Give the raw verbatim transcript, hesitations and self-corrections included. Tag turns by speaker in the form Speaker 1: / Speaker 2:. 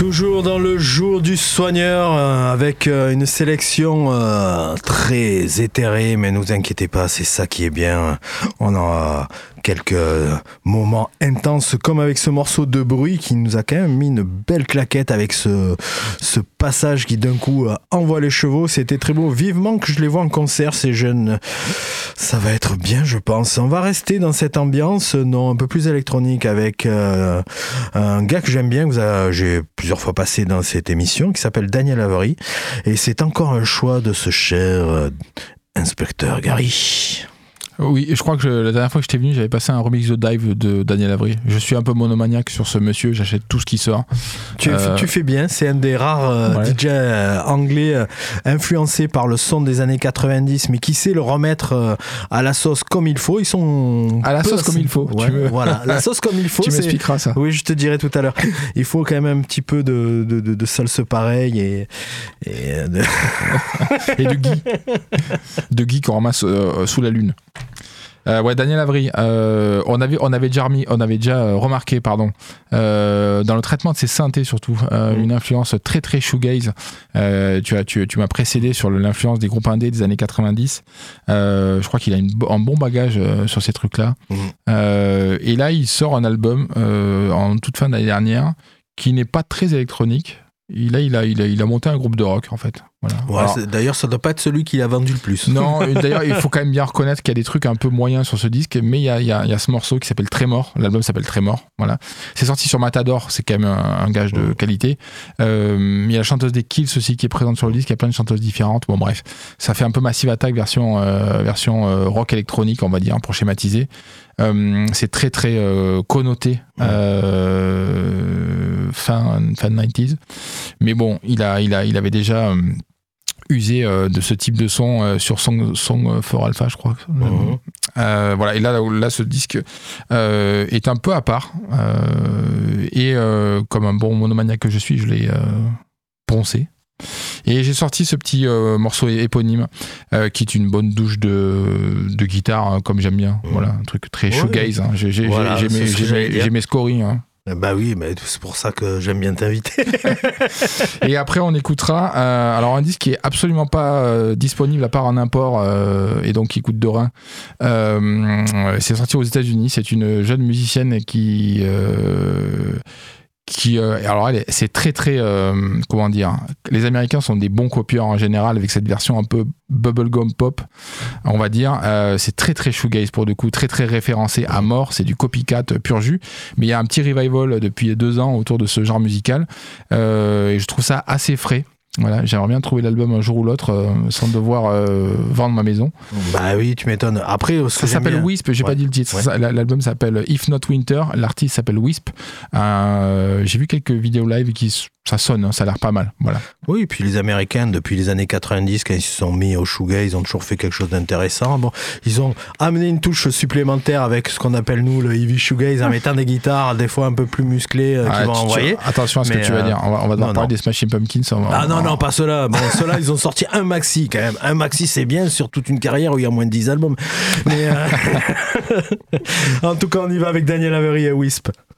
Speaker 1: Toujours dans le jour du soigneur, euh, avec euh, une sélection euh, très éthérée, mais ne vous inquiétez pas, c'est ça qui est bien. On a quelques moments intenses, comme avec ce morceau de bruit qui nous a quand même mis une belle claquette avec ce, ce passage qui d'un coup euh, envoie les chevaux. C'était très beau. Vivement que je les vois en concert, ces jeunes. Ça va être bien, je pense. On va rester dans cette ambiance, non, un peu plus électronique, avec euh, un gars que j'aime bien, que vous avez, j'ai plusieurs fois passé dans cette émission, qui s'appelle Daniel Avery. Et c'est encore un choix de ce cher euh, inspecteur Gary.
Speaker 2: Oui, je crois que je, la dernière fois que j'étais venu, j'avais passé un remix de Dive de Daniel Avery. Je suis un peu monomaniaque sur ce monsieur, j'achète tout ce qui sort.
Speaker 1: Tu, euh... tu fais bien, c'est un des rares euh, ouais. D J euh, anglais euh, influencés par le son des années quatre-vingt-dix, mais qui sait le remettre euh, à la sauce comme il faut. Ils sont
Speaker 2: à la sauce assez... comme il faut.
Speaker 1: Ouais,
Speaker 2: tu veux...
Speaker 1: Voilà, la sauce comme il faut.
Speaker 2: Tu
Speaker 1: c'est...
Speaker 2: m'expliqueras ça.
Speaker 1: Oui, je te dirai tout à l'heure. Il faut quand même un petit peu de, de, de, de salse pareil et, et, de...
Speaker 2: et de Guy. De Guy qu'on ramasse euh, sous la lune. Euh, ouais, Daniel Avery, euh, on avait on avait déjà remis, on avait déjà euh, remarqué, pardon, euh, dans le traitement de ses synthés surtout, euh, mmh. une influence très très shoegaze. Euh, tu as tu tu m'as précédé sur l'influence des groupes indés des années quatre-vingt-dix. Euh, je crois qu'il a une, un bon bagage euh, sur ces trucs-là. Mmh. Euh, et là, il sort un album euh, en toute fin d'année dernière qui n'est pas très électronique. Il a, il, a, il, a, il a monté un groupe de rock en fait. Voilà.
Speaker 1: Ouais, Alors, d'ailleurs, ça ne doit pas être celui qui a vendu le plus.
Speaker 2: Non, d'ailleurs, il faut quand même bien reconnaître qu'il y a des trucs un peu moyens sur ce disque, mais il y a, il y a, il y a ce morceau qui s'appelle Trémor. L'album s'appelle Trémor. Voilà. C'est sorti sur Matador, c'est quand même un, un gage de qualité. Euh, il y a la chanteuse des Kills aussi qui est présente sur le disque, il y a plein de chanteuses différentes. Bon, bref, ça fait un peu Massive Attack version, euh, version euh, rock électronique, on va dire, pour schématiser. Euh, c'est très très euh, connoté euh, fin, fin quatre-vingt-dix, mais bon, il, a, il, a, il avait déjà euh, usé euh, de ce type de son euh, sur Song, Song for Alpha, je crois. Mmh. Euh, voilà, et là, là ce disque euh, est un peu à part, euh, et euh, comme un bon monomaniaque que je suis, je l'ai euh, poncé. Et j'ai sorti ce petit euh, morceau éponyme euh, qui est une bonne douche de, de guitare, hein, comme j'aime bien. Mmh. Voilà, un truc très ouais. shoegaze. Hein. J'ai, j'ai, voilà, j'ai, j'ai, j'ai, j'ai, j'ai mes scories. Hein.
Speaker 1: Bah oui, mais c'est pour ça que j'aime bien t'inviter.
Speaker 2: Et après, on écoutera euh, alors un disque qui est absolument pas euh, disponible à part en import euh, et donc qui coûte de rein. Euh, c'est sorti aux États-Unis. C'est une jeune musicienne qui. Euh, qui euh, alors elle, c'est très très euh, comment dire, les Américains sont des bons copieurs en général avec cette version un peu bubblegum pop, on va dire. Euh, c'est très très shoegaze pour le coup, très très référencé à mort, c'est du copycat pur jus, mais il y a un petit revival depuis deux ans autour de ce genre musical euh, et je trouve ça assez frais. Voilà, j'aimerais bien trouver l'album un jour ou l'autre euh, sans devoir euh, vendre ma maison.
Speaker 1: Bah oui, tu m'étonnes. Après,
Speaker 2: ça s'appelle bien... Wisp, j'ai ouais. pas dit le titre. Ouais. Ça, l'album s'appelle If Not Winter, l'artiste s'appelle Wisp. Euh, j'ai vu quelques vidéos live qui ça sonne, hein, ça a l'air pas mal. Voilà.
Speaker 1: Oui, et puis les Américains, depuis les années quatre-vingt-dix, quand ils se sont mis au shoegaze, ils ont toujours fait quelque chose d'intéressant. Bon, ils ont amené une touche supplémentaire avec ce qu'on appelle nous le heavy shoegaze, en mettant des guitares des fois un peu plus musclées euh, ah, qui vont envoyer.
Speaker 2: Attention à ce Mais que tu vas euh... dire. On va, on va devoir non, parler non. des Smashing Pumpkins. On va,
Speaker 1: ah non, non, pas ceux-là. Bon, ceux-là, ils ont sorti un maxi quand même. Un maxi, c'est bien sur toute une carrière où il y a moins de dix albums. Mais euh... en tout cas, on y va avec Daniel Avery et Wisp.